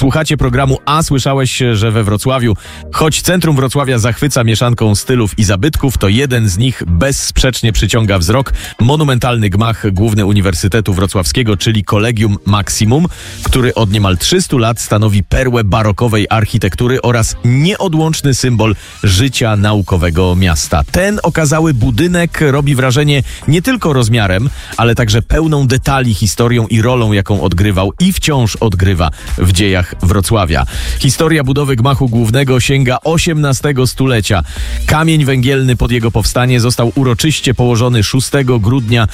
Słuchacie programu A słyszałeś, że we Wrocławiu, choć centrum Wrocławia zachwyca mieszanką stylów i zabytków, to jeden z nich bezsprzecznie przyciąga wzrok. Monumentalny gmach Główny Uniwersytetu Wrocławskiego, czyli Collegium Maximum, który od niemal 300 lat stanowi perłę barokowej architektury oraz nieodłączny symbol życia naukowego miasta. Ten okazały budynek robi wrażenie nie tylko rozmiarem, ale także pełną detali, historią i rolą, jaką odgrywał i wciąż odgrywa w dziejach Wrocławia. Historia budowy gmachu głównego sięga XVIII stulecia. Kamień węgielny pod jego powstanie został uroczyście położony 6 grudnia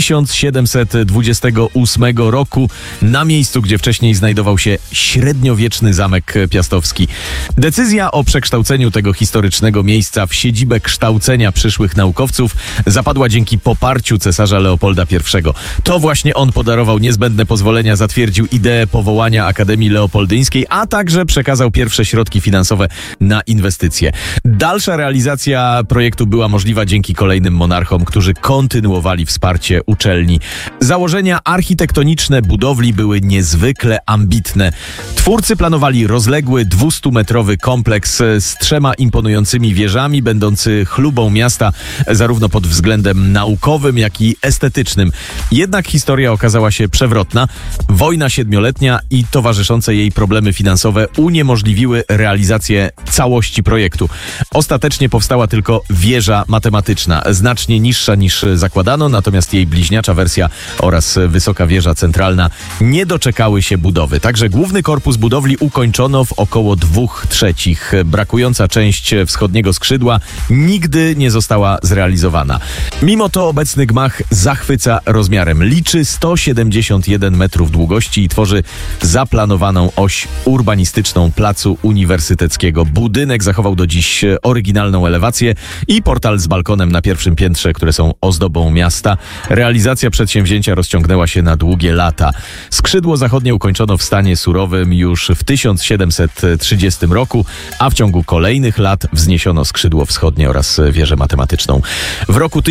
1728 roku na miejscu, gdzie wcześniej znajdował się średniowieczny Zamek Piastowski. Decyzja o przekształceniu tego historycznego miejsca w siedzibę kształcenia przyszłych naukowców zapadła dzięki poparciu cesarza Leopolda I. To właśnie on podarował niezbędne pozwolenia, zatwierdził ideę powołania Akademii Leopoldyńskiej, a także przekazał pierwsze środki finansowe na inwestycje. Dalsza realizacja projektu była możliwa dzięki kolejnym monarchom, którzy kontynuowali wsparcie uczelni. Założenia architektoniczne budowli były niezwykle ambitne. Twórcy planowali rozległy 200-metrowy kompleks z 3 imponującymi wieżami, będący chlubą miasta zarówno pod względem naukowym, jak i estetycznym. Jednak historia okazała się przewrotna. Wojna siedmioletnia i towarzyszące jej problemy finansowe uniemożliwiły realizację całości projektu. Ostatecznie powstała tylko wieża matematyczna, znacznie niższa niż zakładano, natomiast jej bliźniacza wersja oraz wysoka wieża centralna nie doczekały się budowy. Także główny korpus budowli ukończono w około 2/3. Brakująca część wschodniego skrzydła nigdy nie została zrealizowana. Mimo to obecny gmach zachwyca rozmiarem. Liczy 171 metrów długości i tworzy zaplanowaną oś urbanistyczną Placu Uniwersyteckiego. Budynek zachował do dziś oryginalną elewację i portal z balkonem na pierwszym piętrze, które są ozdobą miasta. Realizacja przedsięwzięcia rozciągnęła się na długie lata. Skrzydło zachodnie ukończono w stanie surowym już w 1730 roku, a w ciągu kolejnych lat wzniesiono skrzydło wschodnie oraz wieżę matematyczną. W roku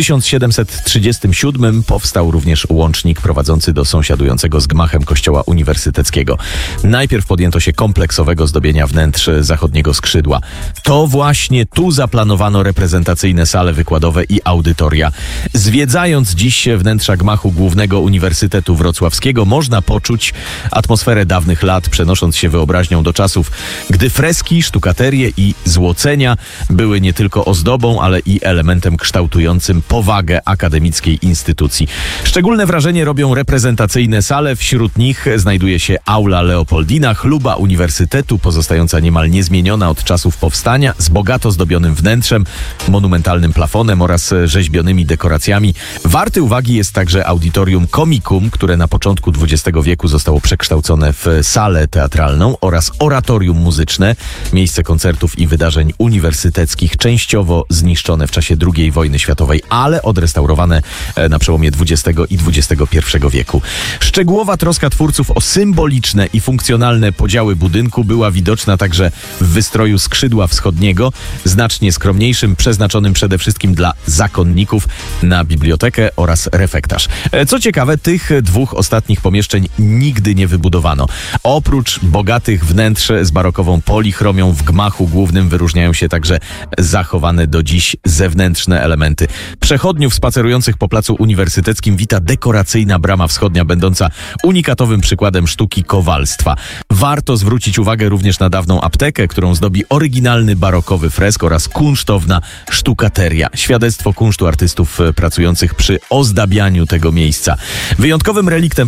1737 powstał również łącznik prowadzący do sąsiadującego z gmachem Kościoła Uniwersyteckiego. Najpierw podjęto się kompleksowego zdobienia wnętrz zachodniego skrzydła. To właśnie tu zaplanowano reprezentacyjne sale wykładowe i audytoria. Zwiedzając dziś wnętrza gmachu Głównego Uniwersytetu Wrocławskiego, można poczuć atmosferę dawnych lat, przenosząc się wyobraźnią do czasów, gdy freski, sztukaterie i złocenia były nie tylko ozdobą, ale i elementem kształtującym powagę akademickiej instytucji. Szczególne wrażenie robią reprezentacyjne sale. Wśród nich znajduje się Aula Leopoldina, chluba uniwersytetu, pozostająca niemal niezmieniona od czasów powstania, z bogato zdobionym wnętrzem, monumentalnym plafonem oraz rzeźbionymi dekoracjami. Warte uwagi jest także audytorium Comicum, które na początku XX wieku zostało przekształcone w salę teatralną, oraz oratorium muzyczne, miejsce koncertów i wydarzeń uniwersyteckich, częściowo zniszczone w czasie II wojny światowej, ale odrestaurowane na przełomie XX i XXI wieku. Szczegółowa troska twórców o symboliczne i funkcjonalne podziały budynku była widoczna także w wystroju skrzydła wschodniego, znacznie skromniejszym, przeznaczonym przede wszystkim dla zakonników, na bibliotekę oraz refektarz. Co ciekawe, tych dwóch ostatnich pomieszczeń nigdy nie wybudowano. Oprócz bogatych wnętrz z barokową polichromią w gmachu głównym wyróżniają się także zachowane do dziś zewnętrzne elementy. Przechodniów spacerujących po placu uniwersyteckim wita dekoracyjna brama wschodnia, będąca unikatowym przykładem sztuki kowalstwa. Warto zwrócić uwagę również na dawną aptekę, którą zdobi oryginalny barokowy fresk oraz kunsztowna sztukateria. Świadectwo kunsztu artystów pracujących przy ozdabianiu tego miejsca. Wyjątkowym reliktem